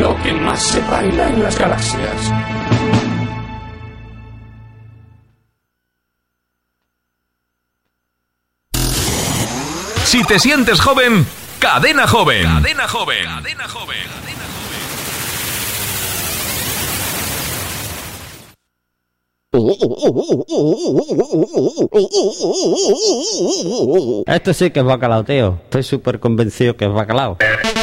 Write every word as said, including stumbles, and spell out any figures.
lo que más se baila en las galaxias. Si te sientes joven, Cadena Joven. Cadena Joven. Cadena Joven. Esto sí que es bacalao, tío. Estoy súper convencido que es bacalao.